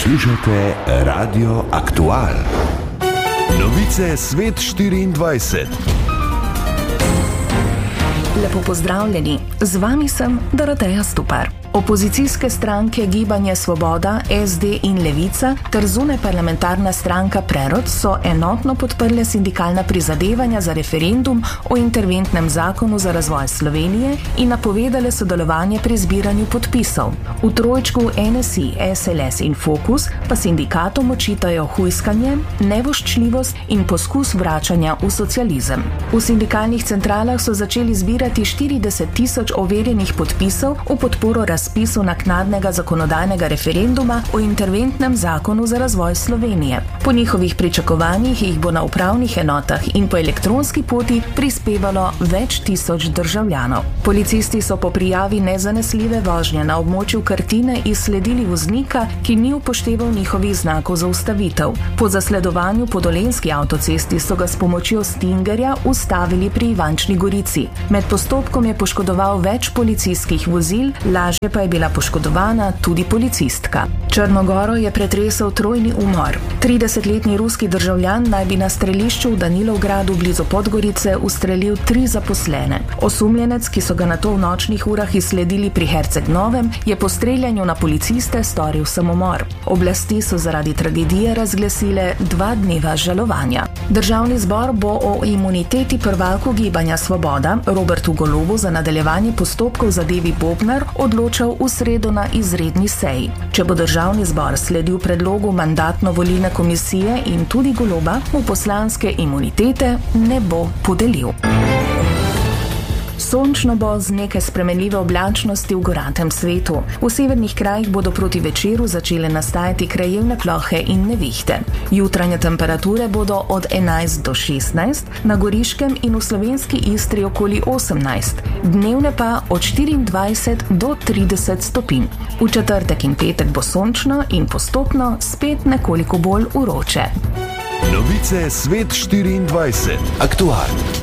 Poslušate Radio Aktual. Novice Svet 24. Lepo pozdravljeni, z vami sem Doroteja Stupar. Opozicijske stranke Gibanje Svoboda, SD in Levica ter zunajparlamentarna stranka Prerod so enotno podprle sindikalna prizadevanja za referendum o interventnem zakonu za razvoj Slovenije in napovedale sodelovanje pri zbiranju podpisov. V trojčku NSI, SLS in Fokus pa sindikatom očitajo hujskanje, nevoščljivost in poskus vračanja v socializem. V sindikalnih centralah so začeli zbirati 40.000 overjenih podpisov v podporo razpisu naknadnega zakonodajnega referenduma o interventnem zakonu za razvoj Slovenije. Po njihovih pričakovanjih jih bo na upravnih enotah in po elektronski poti prispevalo več tisoč državljanov. Policisti so po prijavi nezanesljive vožnje na območju Krtine izsledili voznika, ki ni upošteval njihovih znakov za ustavitev. Po zasledovanju po dolenjski avtocesti so ga s pomočjo stingerja ustavili pri Ivančni Gorici. Med postopkom je poškodoval več policijskih vozil, lažje pa je bila poškodovana tudi policistka. Črno-Goro je pretresel trojni umor. 30-letni ruski državljan naj bi na strelišču v Danilovgradu blizu Podgorice ustrelil 3 zaposlene. Osumljenec, ki so ga nato v nočnih urah izsledili pri Herceg-Novem, je po streljanju na policiste storil samomor. Oblasti so zaradi tragedije razglasile 2 dneva žalovanja. Državni zbor bo o imuniteti prvaku Gibanja Svoboda Robertu Golobu za nadaljevanje postopkov zadevi Bobnar odločal v sredo na izredni seji. Če bo državni zbor sledil predlogu mandatno-volilne komisije in tudi Goloba, mu poslanske imunitete ne bo podelil. Sončno bo z nekaj spremenljive oblačnosti v goratem svetu. V severnih krajih bodo proti večeru začele nastajati krajevne plohe in nevihte. Jutranje temperature bodo od 11 do 16, na Goriškem in v slovenski Istri okoli 18, dnevne pa od 24 do 30 stopinj. V četrtek in petek bo sončno in postopno spet nekoliko bolj vroče. Novice Svet 24. Aktual.